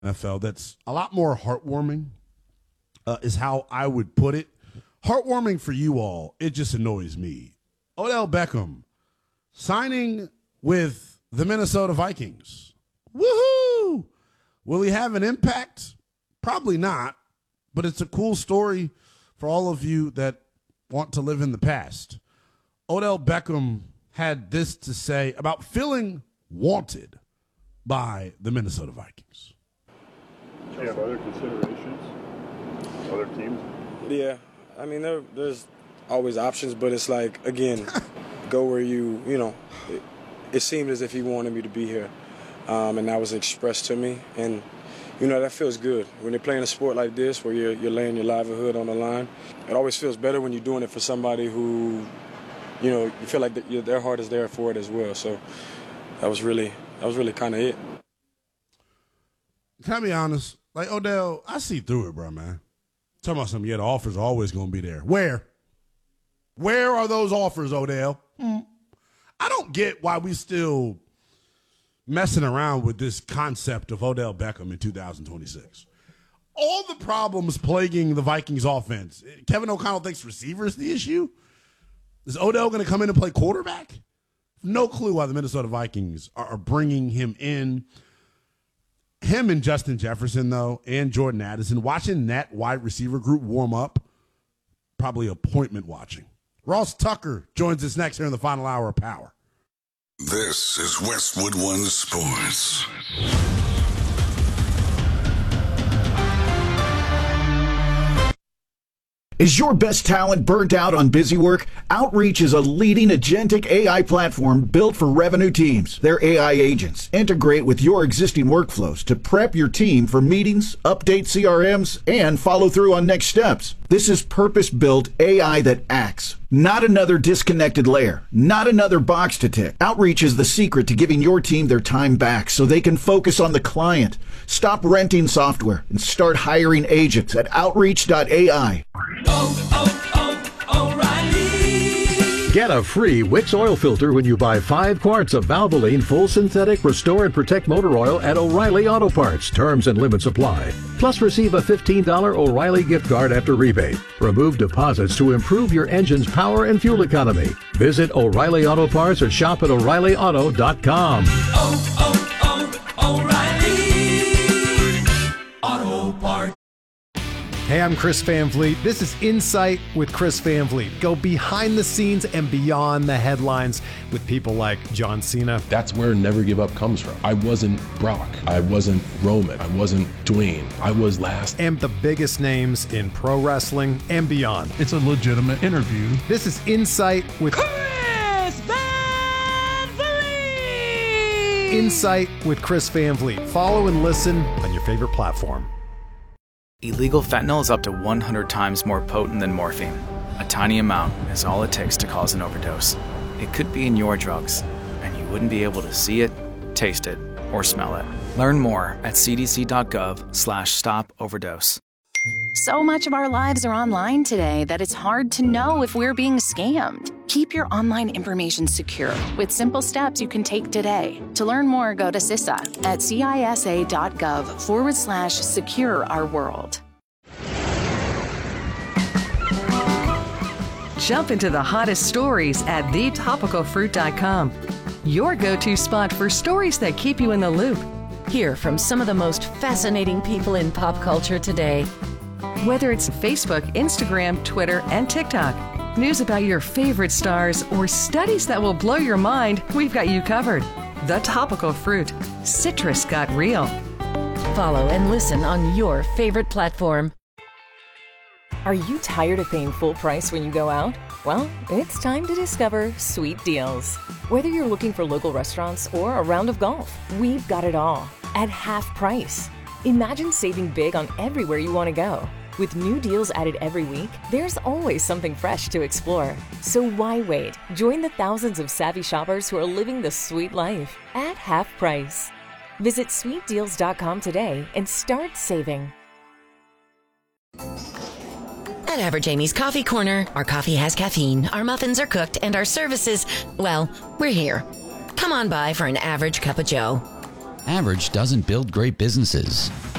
NFL that's a lot more heartwarming, is how I would put it. Heartwarming for you all. It just annoys me. Odell Beckham signing with the Minnesota Vikings. Woohoo! Will he have an impact? Probably not, but it's a cool story for all of you that want to live in the past. Odell Beckham had this to say about feeling wanted by the Minnesota Vikings. Do you have other considerations? Other teams? Yeah. I mean, there's always options, but it's like, again, go where it seemed as if he wanted me to be here, and that was expressed to me, and, that feels good. When you're playing a sport like this where you're laying your livelihood on the line, it always feels better when you're doing it for somebody who, you feel like their heart is there for it as well. So that was really kind of it. Can I be honest? Like, Odell, I see through it, bro, man. Talking about something, the offers are always going to be there. Where? Where are those offers, Odell? I don't get why we still messing around with this concept of Odell Beckham in 2026. All the problems plaguing the Vikings offense. Kevin O'Connell thinks receiver is the issue. Is Odell going to come in and play quarterback? No clue why the Minnesota Vikings are bringing him in. Him and Justin Jefferson, though, and Jordan Addison, watching that wide receiver group warm up, probably appointment watching. Ross Tucker joins us next here in the final hour of Power. This is Westwood One Sports. Is your best talent burnt out on busy work? Outreach is a leading agentic AI platform built for revenue teams. Their AI agents integrate with your existing workflows to prep your team for meetings, update CRMs, and follow through on next steps. This is purpose-built AI that acts. Not another disconnected layer. Not another box to tick. Outreach is the secret to giving your team their time back so they can focus on the client. Stop renting software and start hiring agents at Outreach.ai. O'Reilly. Get a free Wix oil filter when you buy 5 quarts of Valvoline Full Synthetic Restore and Protect Motor Oil at O'Reilly Auto Parts. Terms and limits apply. Plus, receive a $15 O'Reilly gift card after rebate. Remove deposits to improve your engine's power and fuel economy. Visit O'Reilly Auto Parts or shop at O'ReillyAuto.com. O'Reilly Auto Parts. Hey, I'm Chris Van Vliet. This is Insight with Chris Van Vliet. Go behind the scenes and beyond the headlines with people like John Cena. That's where Never Give Up comes from. I wasn't Brock. I wasn't Roman. I wasn't Dwayne. I was last. And the biggest names in pro wrestling and beyond. It's a legitimate interview. This is Insight with Chris Van Vliet. Insight with Chris Van Vliet. Follow and listen on your favorite platform. Illegal fentanyl is up to 100 times more potent than morphine. A tiny amount is all it takes to cause an overdose. It could be in your drugs, and you wouldn't be able to see it, taste it, or smell it. Learn more at cdc.gov/stop-overdose. So much of our lives are online today that it's hard to know if we're being scammed. Keep your online information secure with simple steps you can take today. To learn more, go to CISA at CISA.gov/secure our world. Jump into the hottest stories at thetopicalfruit.com. Your go-to spot for stories that keep you in the loop. Hear from some of the most fascinating people in pop culture today. Whether it's Facebook, Instagram, Twitter, and TikTok, news about your favorite stars, or studies that will blow your mind, we've got you covered. The Topical Fruit. Citrus got real. Follow and listen on your favorite platform. Are you tired of paying full price when you go out? Well, it's time to discover Sweet Deals. Whether you're looking for local restaurants or a round of golf, we've got it all at half price. Imagine saving big on everywhere you want to go. With new deals added every week, there's always something fresh to explore. So why wait? Join the thousands of savvy shoppers who are living the sweet life at half price. Visit sweetdeals.com today and start saving. At Average Amy's Coffee Corner, our coffee has caffeine, our muffins are cooked, and our services, well, we're here. Come on by for an average cup of joe. Average doesn't build great businesses.